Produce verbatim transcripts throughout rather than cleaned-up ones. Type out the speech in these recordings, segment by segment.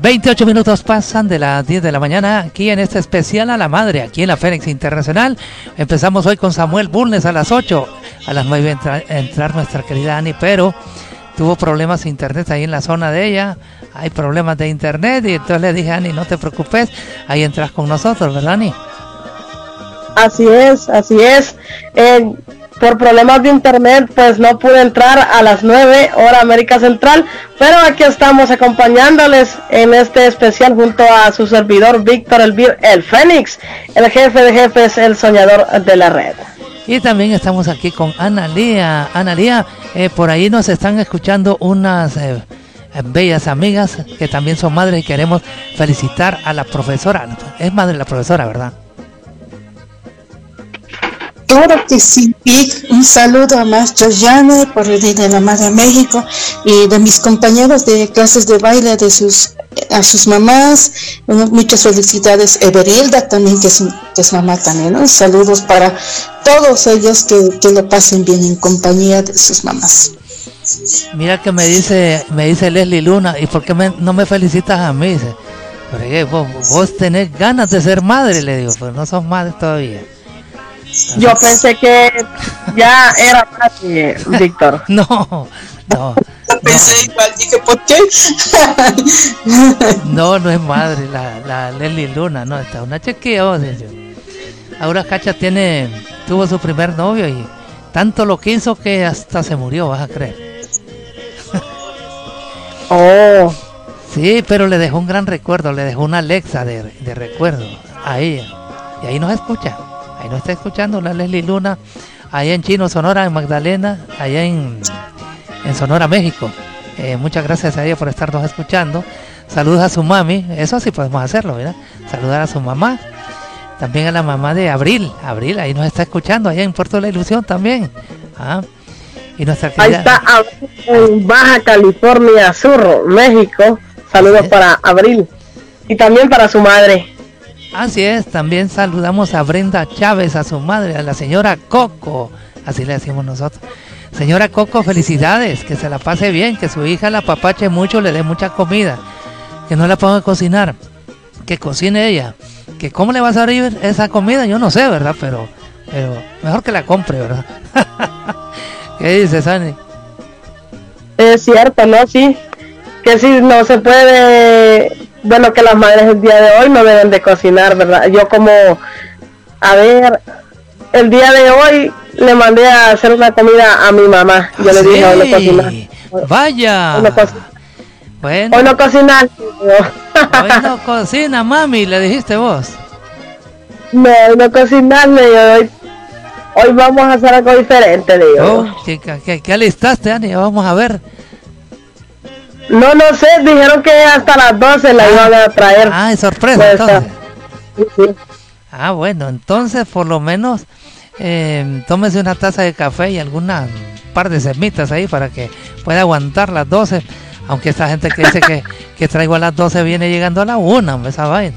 veintiocho minutos pasan de las diez de la mañana aquí en este especial a la madre, aquí en la Fénix Internacional. Empezamos hoy con Samuel Bulnes a las ocho. A las nueve entra, entrar nuestra querida Ani, pero tuvo problemas de internet ahí en la zona de ella. Hay problemas de internet y entonces le dije a Ani, no te preocupes, ahí entras con nosotros, ¿verdad, Ani? Así es, así es. Eh, por problemas de internet, pues no pude entrar a las nueve, hora América Central, pero aquí estamos acompañándoles en este especial junto a su servidor Víctor Elvir, el Fénix, el jefe de jefes, el soñador de la red. Y también estamos aquí con Analía. Analía, eh, por ahí nos están escuchando unas eh, bellas amigas que también son madres y queremos felicitar a la profesora. Es madre la profesora, ¿verdad? Claro que sí, Vic. Un saludo a Maestro Yane por el Día de la Madre de México y de mis compañeros de clases de baile, de sus a sus mamás. Bueno, muchas felicidades. Everilda también, que es, que es mamá también, ¿no? Saludos para todos ellos, que, que lo pasen bien en compañía de sus mamás. Mira que me dice me dice Leslie Luna, ¿y por qué me, no me felicitas a mí? Dice, porque vos, vos tenés ganas de ser madre, le digo, pero no sos madre todavía. Yo pensé que ya era madre, Víctor. No, no. Pensé igual, dije, ¿por qué? No, no es madre, la, la Leslie Luna, no, está una chequeo. Ahora Cacha tiene, tuvo su primer novio y tanto lo quiso que hasta se murió, vas a creer. Oh. Sí, pero le dejó un gran recuerdo, le dejó una Alexa de, de recuerdo a ella. Y ahí nos escucha. Ahí nos está escuchando la Leslie Luna, allá en Chino, Sonora, en Magdalena, allá en, en Sonora, México. Eh, muchas gracias a ella por estarnos escuchando. Saludos a su mami, eso sí podemos hacerlo, ¿verdad? Saludar a su mamá, también a la mamá de Abril. Abril, ahí nos está escuchando, allá en Puerto de la Ilusión también. ¿Ah? Y nuestra querida... Ahí está Abril, en Baja California Sur, México. Saludos para Abril y también para su madre. Así es, también saludamos a Brenda Chávez, a su madre, a la señora Coco, así le decimos nosotros. Señora Coco, felicidades, que se la pase bien, que su hija la apapache mucho, le dé mucha comida, que no la ponga a cocinar, que cocine ella, que cómo le va a salir esa comida, yo no sé, ¿verdad? Pero, pero mejor que la compre, ¿verdad? ¿Qué dices, Ani? Es cierto, ¿no? Sí, que si no se puede... Bueno, que las madres el día de hoy no deben de cocinar, ¿verdad? Yo como, a ver, el día de hoy le mandé a hacer una comida a mi mamá. Yo ¿Ah, le dije, hoy no cocinar. Vaya. Hoy no, co bueno. Hoy no cocinar. Hoy no cocina, mami, le dijiste vos. No, hoy no cocinarle, hoy, hoy vamos a hacer algo diferente, digo. Oh, chica, ¿qué, qué alistaste, Ani? Vamos a ver. No, no sé, dijeron que hasta las doce la ah, iban a traer. Ah, es sorpresa, pues, entonces. Sí, sí. Ah, bueno, entonces por lo menos eh, tómese una taza de café y alguna par de semitas ahí para que pueda aguantar las doce. Aunque esta gente que dice que, que traigo a las doce viene llegando a la una, esa vaina.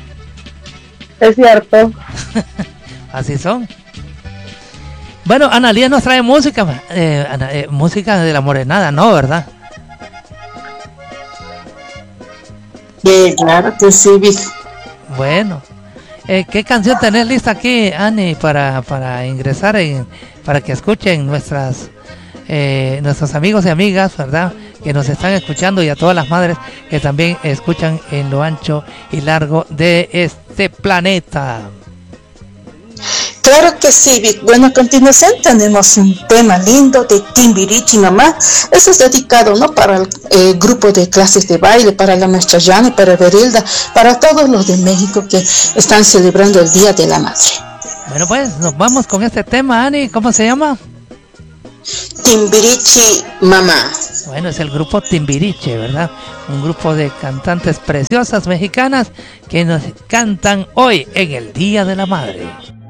Es cierto. Así son. Bueno, Analía nos trae música, eh, Ana, eh, música de la morenada, ¿no? ¿Verdad? Sí, claro que sí, Vic. Bueno, eh, ¿qué canción tenés lista aquí, Ani, para, para ingresar, en, para que escuchen nuestras eh, nuestros amigos y amigas, ¿verdad? Que nos están escuchando y a todas las madres que también escuchan en lo ancho y largo de este planeta. Claro que sí, Vic. Bueno, a continuación tenemos un tema lindo de Timbiriche Mamá. Eso es dedicado, ¿no? Para el eh, grupo de clases de baile, para la maestra Yane, para Berilda, para todos los de México que están celebrando el Día de la Madre. Bueno, pues nos vamos con este tema, Ani. ¿Cómo se llama? Timbiriche Mamá. Bueno, es el grupo Timbiriche, ¿verdad? Un grupo de cantantes preciosas mexicanas que nos cantan hoy en el Día de la Madre.